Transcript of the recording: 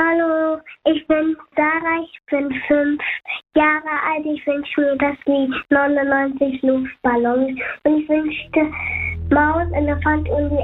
Hallo, ich bin Sarah, ich bin 5 Jahre alt. Ich wünsche mir das Lied 99 Luftballons. Und ich wünschte Maus, Elefant und die